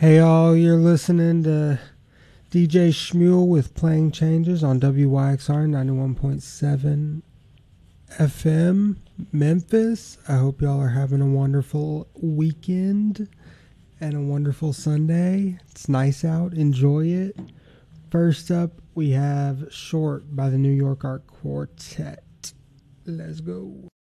Hey all, you're listening to DJ Shmuel with Playing Changes on WYXR 91.7 FM Memphis. I hope y'all are having a wonderful weekend and a wonderful Sunday. It's nice out. Enjoy it. First up, we have Short by the New York Art Quartet. Let's go.